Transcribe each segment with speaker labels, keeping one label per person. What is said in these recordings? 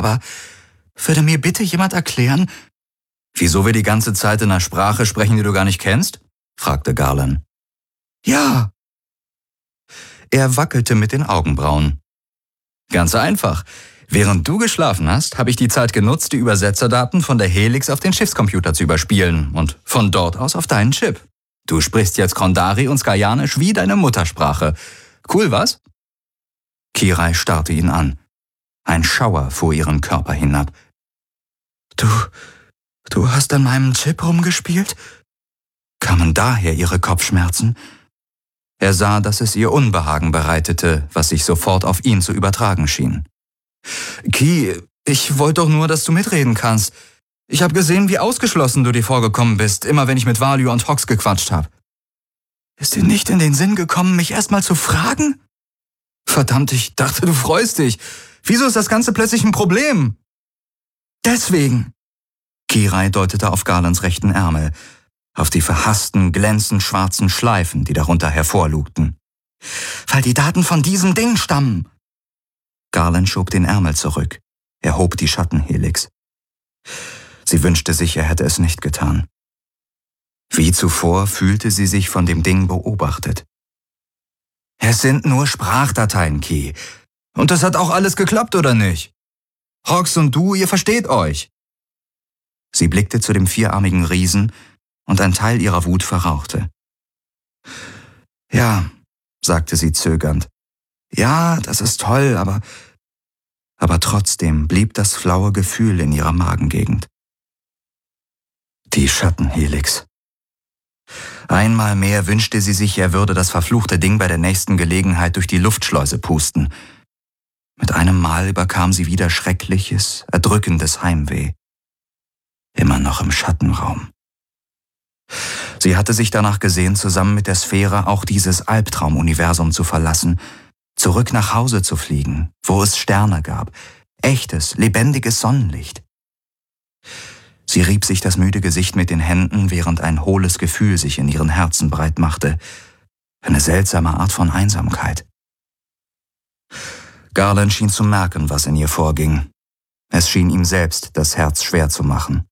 Speaker 1: aber würde mir bitte jemand erklären, wieso wir die ganze Zeit in einer Sprache sprechen, die du gar nicht kennst? Fragte Garland. Ja. Er wackelte mit den Augenbrauen. Ganz einfach. Während du geschlafen hast, habe ich die Zeit genutzt, die Übersetzerdaten von der Helix auf den Schiffscomputer zu überspielen und von dort aus auf deinen Chip. Du sprichst jetzt Kondari und Skajanisch wie deine Muttersprache. Cool, was? Kirai starrte ihn an. Ein Schauer fuhr ihren Körper hinab. Du hast an meinem Chip rumgespielt? Kamen daher ihre Kopfschmerzen? Er sah, dass es ihr Unbehagen bereitete, was sich sofort auf ihn zu übertragen schien. Ki, ich wollte doch nur, dass du mitreden kannst. Ich habe gesehen, wie ausgeschlossen du dir vorgekommen bist, immer wenn ich mit Value und Hox gequatscht habe. Ist dir nicht in den Sinn gekommen, mich erstmal zu fragen? Verdammt, ich dachte, du freust dich. Wieso ist das Ganze plötzlich ein Problem? Deswegen. Kirai deutete auf Garlands rechten Ärmel, auf die verhassten, glänzend schwarzen Schleifen, die darunter hervorlugten. Weil die Daten von diesem Ding stammen. Garland schob den Ärmel zurück. Er hob die Schattenhelix. Sie wünschte sich, er hätte es nicht getan. Wie zuvor fühlte sie sich von dem Ding beobachtet. Es sind nur Sprachdateien, Ki. Und das hat auch alles geklappt, oder nicht? Hox und du, ihr versteht euch. Sie blickte zu dem vierarmigen Riesen und ein Teil ihrer Wut verrauchte. Ja, sagte sie zögernd. Ja, das ist toll, aber trotzdem blieb das flaue Gefühl in ihrer Magengegend. Die Schattenhelix. Einmal mehr wünschte sie sich, er würde das verfluchte Ding bei der nächsten Gelegenheit durch die Luftschleuse pusten. Mit einem Mal überkam sie wieder schreckliches, erdrückendes Heimweh. Immer noch im Schattenraum. Sie hatte sich danach gesehen, zusammen mit der Sphäre auch dieses Albtraumuniversum zu verlassen, zurück nach Hause zu fliegen, wo es Sterne gab, echtes, lebendiges Sonnenlicht. Sie rieb sich das müde Gesicht mit den Händen, während ein hohles Gefühl sich in ihren Herzen breit machte. Eine seltsame Art von Einsamkeit. Garland schien zu merken, was in ihr vorging. Es schien ihm selbst das Herz schwer zu machen.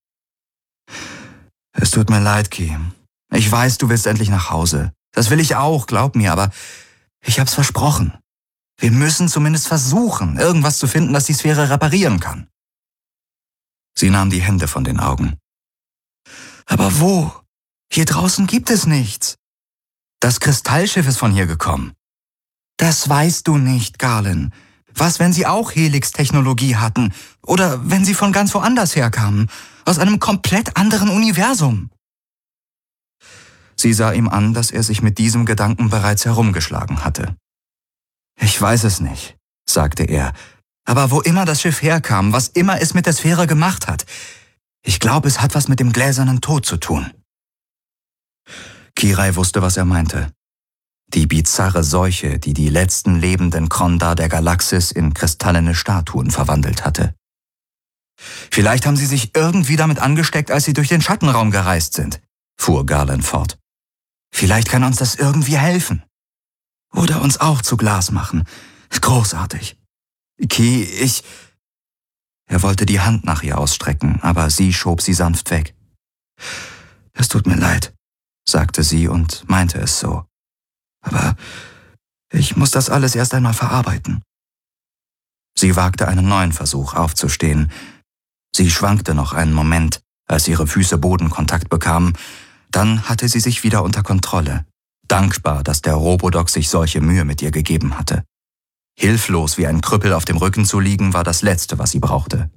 Speaker 1: Es tut mir leid, Ki. Ich weiß, du willst endlich nach Hause. Das will ich auch, glaub mir, aber ich hab's versprochen. Wir müssen zumindest versuchen, irgendwas zu finden, das die Sphäre reparieren kann. Sie nahm die Hände von den Augen. Aber wo? Hier draußen gibt es nichts. Das Kristallschiff ist von hier gekommen. Das weißt du nicht, Garland. Was, wenn sie auch Helix-Technologie hatten? Oder wenn sie von ganz woanders herkamen? Aus einem komplett anderen Universum? Sie sah ihm an, dass er sich mit diesem Gedanken bereits herumgeschlagen hatte. Ich weiß es nicht, sagte er. Aber wo immer das Schiff herkam, was immer es mit der Sphäre gemacht hat, ich glaube, es hat was mit dem gläsernen Tod zu tun. Kirai wusste, was er meinte. Die bizarre Seuche, die die letzten lebenden Kondar der Galaxis in kristallene Statuen verwandelt hatte. Vielleicht haben sie sich irgendwie damit angesteckt, als sie durch den Schattenraum gereist sind, fuhr Garland fort. Vielleicht kann uns das irgendwie helfen. Oder uns auch zu Glas machen. Großartig. Ki, Er wollte die Hand nach ihr ausstrecken, aber sie schob sie sanft weg. Es tut mir leid, sagte sie und meinte es so. Aber ich muss das alles erst einmal verarbeiten. Sie wagte einen neuen Versuch, aufzustehen. Sie schwankte noch einen Moment, als ihre Füße Bodenkontakt bekamen. Dann hatte sie sich wieder unter Kontrolle, dankbar, dass der Robodoc sich solche Mühe mit ihr gegeben hatte. Hilflos wie ein Krüppel auf dem Rücken zu liegen, war das Letzte, was sie brauchte.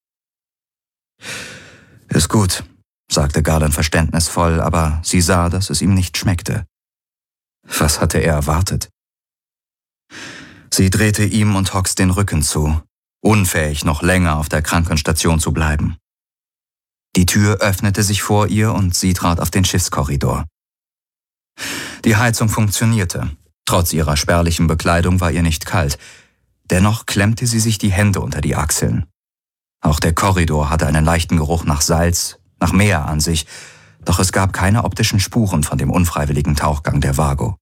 Speaker 1: Ist gut, sagte Garland verständnisvoll, aber sie sah, dass es ihm nicht schmeckte. Was hatte er erwartet? Sie drehte ihm und Hox den Rücken zu, unfähig, noch länger auf der Krankenstation zu bleiben. Die Tür öffnete sich vor ihr und sie trat auf den Schiffskorridor. Die Heizung funktionierte. Trotz ihrer spärlichen Bekleidung war ihr nicht kalt. Dennoch klemmte sie sich die Hände unter die Achseln. Auch der Korridor hatte einen leichten Geruch nach Salz, nach Meer an sich, doch es gab keine optischen Spuren von dem unfreiwilligen Tauchgang der Vago.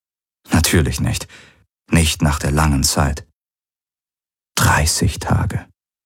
Speaker 1: Natürlich nicht. Nicht nach der langen Zeit. 30 Tage.